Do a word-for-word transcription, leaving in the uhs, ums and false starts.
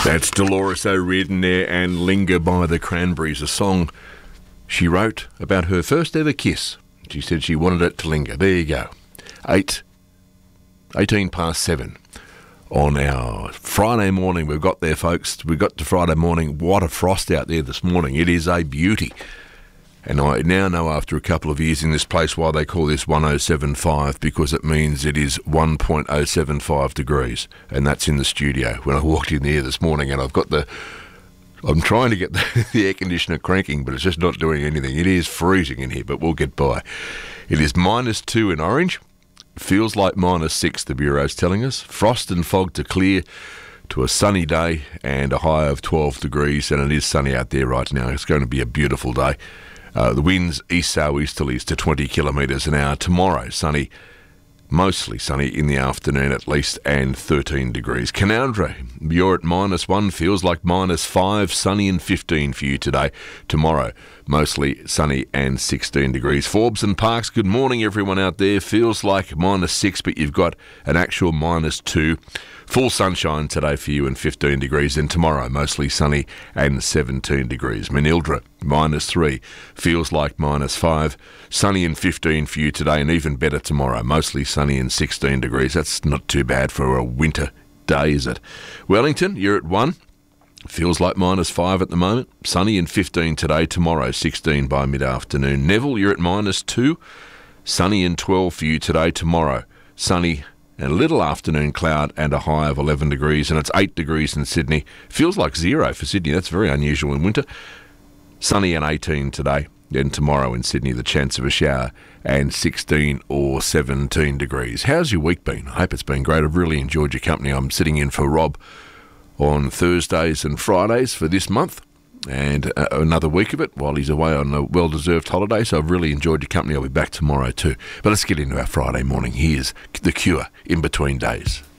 That's Dolores O'Riordan there and Linger by the Cranberries, a song she wrote about her first ever kiss. She said she wanted it to linger. There you go. Eight, eighteen past seven on our Friday morning. We've got there, folks. We've got to Friday morning. What a frost out there this morning. It is a beauty. And I now know after a couple of years in this place why they call this one oh seven point five, because it means it is one point oh seven five degrees. And that's in the studio. When I walked in there this morning and I've got the... I'm trying to get the, the air conditioner cranking, but it's just not doing anything. It is freezing in here, but we'll get by. It is minus two in Orange. Feels like minus six, the Bureau's telling us. Frost and fog to clear to a sunny day and a high of twelve degrees. And it is sunny out there right now. It's going to be a beautiful day. Uh, the winds east southeasterlies to twenty kilometres an hour. Tomorrow, sunny, mostly sunny in the afternoon at least, and thirteen degrees. Canowindra, you're at minus one, feels like minus five, sunny and fifteen for you today. Tomorrow, mostly sunny and sixteen degrees. Forbes and Parks, good morning everyone out there. Feels like minus six, but you've got an actual minus two. Full sunshine today for you and fifteen degrees, and tomorrow mostly sunny and seventeen degrees. Manildra, minus three, feels like minus five, sunny and fifteen for you today, and even better tomorrow, mostly sunny and sixteen degrees. That's not too bad for a winter day, is it? Wellington, you're at one. Feels like minus five at the moment. Sunny and fifteen today, tomorrow sixteen by mid-afternoon. Neville, you're at minus two. Sunny and twelve for you today, tomorrow sunny and a little afternoon cloud and a high of eleven degrees, and it's eight degrees in Sydney. Feels like zero for Sydney. That's very unusual in winter. Sunny and eighteen today. Then tomorrow in Sydney, the chance of a shower, and sixteen or seventeen degrees. How's your week been? I hope it's been great. I've really enjoyed your company. I'm sitting in for Rob on Thursdays and Fridays for this month, and uh, another week of it while he's away on a well-deserved holiday. So I've really enjoyed your company. I'll be back tomorrow too. But let's get into our Friday morning. Here's The Cure, In Between Days.